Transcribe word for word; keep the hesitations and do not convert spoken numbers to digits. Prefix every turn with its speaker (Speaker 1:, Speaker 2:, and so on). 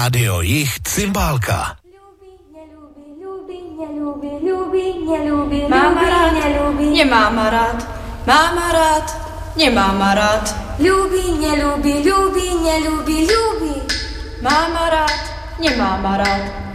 Speaker 1: Rádio Jich Cymbálka.
Speaker 2: Máma rád, nemáma rád, máma rád, nemáma rád.
Speaker 3: Ľúbi, neľúbi, ľúbi, neľúbi, ľúbi.
Speaker 2: Máma rád, nemáma rád.